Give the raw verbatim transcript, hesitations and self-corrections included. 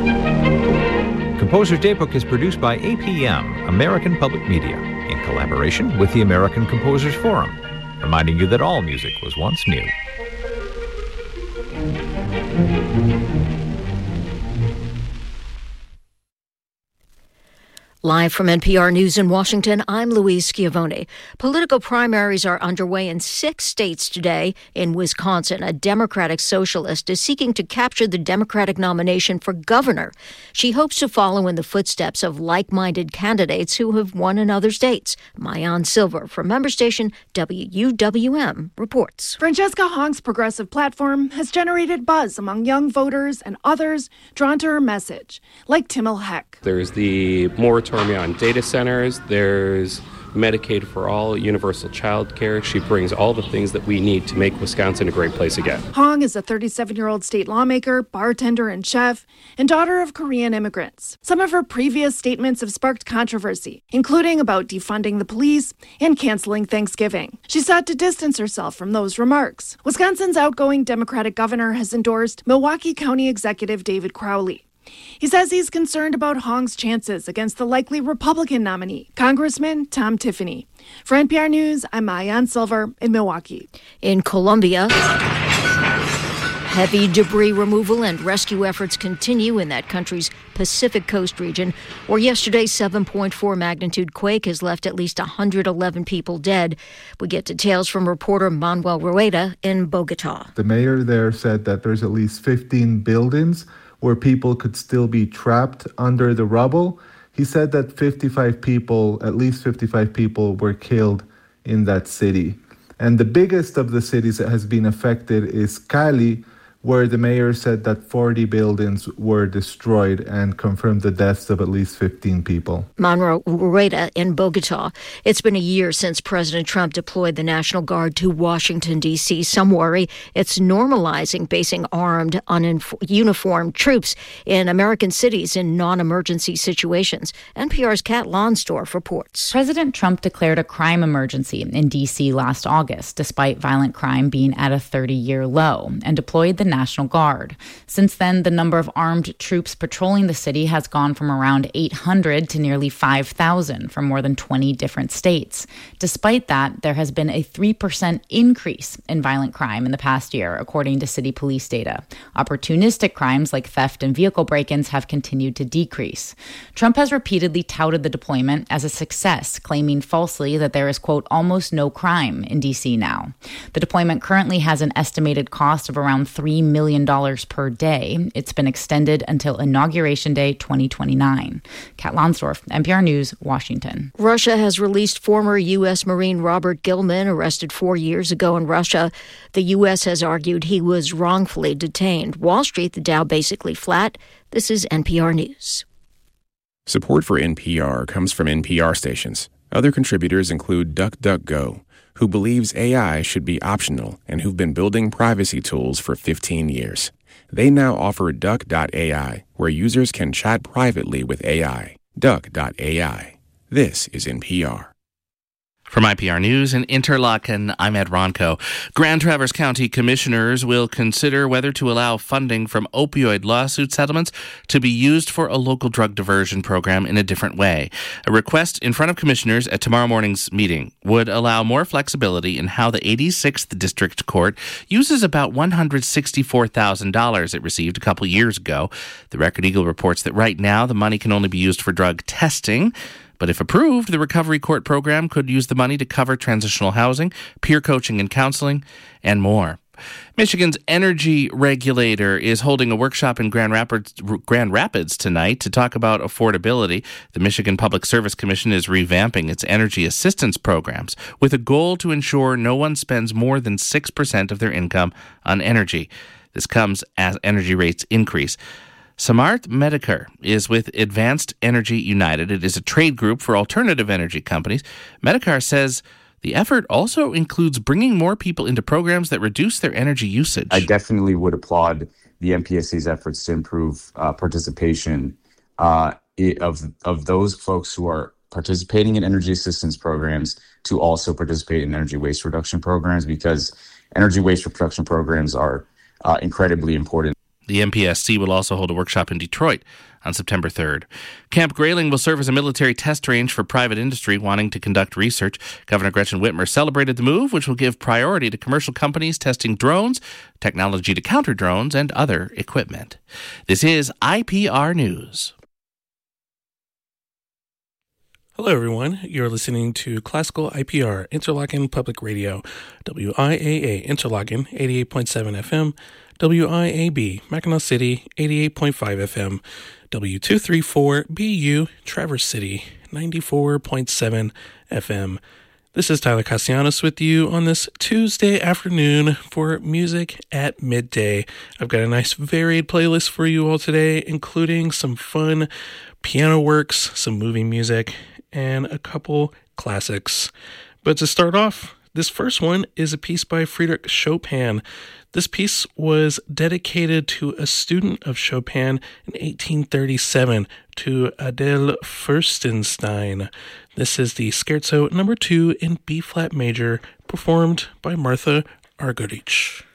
Composer's Daybook is produced by A P M, American Public Media, in collaboration with the American Composers Forum, reminding you that all music was once new. Live from N P R News in Washington, I'm Louise Schiavone. Political primaries are underway in six states today. In Wisconsin, a Democratic socialist is seeking to capture the Democratic nomination for governor. She hopes to follow in the footsteps of like-minded candidates who have won in other states. Maayan Silver from member station W U W M reports. Francesca Hong's progressive platform has generated buzz among young voters and others drawn to her message, like Timmel Heck. There's the moratorium on data centers, there's Medicaid for all, universal child care. She brings all the things that we need to make Wisconsin a great place again. Hong is a thirty-seven-year-old state lawmaker, bartender, and chef, and daughter of Korean immigrants. Some of her previous statements have sparked controversy, including about defunding the police and canceling Thanksgiving. She sought to distance herself from those remarks. Wisconsin's outgoing Democratic governor has endorsed Milwaukee County Executive David Crowley. He says he's concerned about Hong's chances against the likely Republican nominee, Congressman Tom Tiffany. For N P R News, I'm Maayan Silver in Milwaukee. In Colombia, heavy debris removal and rescue efforts continue in that country's Pacific Coast region, where yesterday's seven point four magnitude quake has left at least one hundred eleven people dead. We get details from reporter Manuel Rueda in Bogota. The mayor there said that there's at least fifteen buildings where people could still be trapped under the rubble. He said that fifty-five people, at least fifty-five people, were killed in that city. And the biggest of the cities that has been affected is Cali, where the mayor said that forty buildings were destroyed and confirmed the deaths of at least fifteen people. Manuel Rueda in Bogota. It's been a year since President Trump deployed the National Guard to Washington, D C Some worry it's normalizing basing armed, uniformed troops in American cities in non-emergency situations. N P R's Kat Lonsdorf reports. President Trump declared a crime emergency in D C last August, despite violent crime being at a thirty-year low, and deployed the National Guard. Since then, the number of armed troops patrolling the city has gone from around eight hundred to nearly five thousand from more than twenty different states. Despite that, there has been a three percent increase in violent crime in the past year, according to city police data. Opportunistic crimes like theft and vehicle break-ins have continued to decrease. Trump has repeatedly touted the deployment as a success, claiming falsely that there is, quote, almost no crime in D C now. The deployment currently has an estimated cost of around three million dollars per day. It's been extended until Inauguration Day twenty twenty-nine. Kat Lonsdorf, N P R News, Washington. Russia has released former U S Marine Robert Gilman, arrested four years ago in Russia. The U S has argued he was wrongfully detained. Wall Street, the Dow basically flat. This is N P R News. Support for N P R comes from N P R stations. Other contributors include DuckDuckGo, who believes A I should be optional and who've been building privacy tools for fifteen years. They now offer Duck dot A I, where users can chat privately with A I. Duck dot A I. This is N P R. From I P R News in Interlaken, I'm Ed Ronco. Grand Traverse County commissioners will consider whether to allow funding from opioid lawsuit settlements to be used for a local drug diversion program in a different way. A request in front of commissioners at tomorrow morning's meeting would allow more flexibility in how the eighty-sixth District Court uses about one hundred sixty-four thousand dollars it received a couple years ago. The Record Eagle reports that right now the money can only be used for drug testing. But if approved, the Recovery Court program could use the money to cover transitional housing, peer coaching and counseling, and more. Michigan's energy regulator is holding a workshop in Grand Rapids, Grand Rapids tonight to talk about affordability. The Michigan Public Service Commission is revamping its energy assistance programs with a goal to ensure no one spends more than six percent of their income on energy. This comes as energy rates increase. Samarth Medikar is with Advanced Energy United. It is a trade group for alternative energy companies. Medikar says the effort also includes bringing more people into programs that reduce their energy usage. I definitely would applaud the M P S C's efforts to improve uh, participation uh, of of those folks who are participating in energy assistance programs to also participate in energy waste reduction programs, because energy waste reduction programs are uh, incredibly important. The M P S C will also hold a workshop in Detroit on September third. Camp Grayling will serve as a military test range for private industry wanting to conduct research. Governor Gretchen Whitmer celebrated the move, which will give priority to commercial companies testing drones, technology to counter drones, and other equipment. This is I P R News. Hello, everyone. You're listening to Classical I P R, Interlochen Public Radio, W I A A Interlochen, eighty-eight point seven F M, W I A B Mackinac City, eighty-eight point five F M, W two thirty-four B U Traverse City, ninety-four point seven F M. This is Tyler Castellanos with you on this Tuesday afternoon for Music at Midday. I've got a nice varied playlist for you all today, including some fun piano works, some movie music, and a couple classics. But to start off, this first one is a piece by Friedrich Chopin. This piece was dedicated to a student of Chopin in eighteen thirty-seven, to Adele Furstenstein. This is the Scherzo number two in B-flat major, performed by Martha Argerich.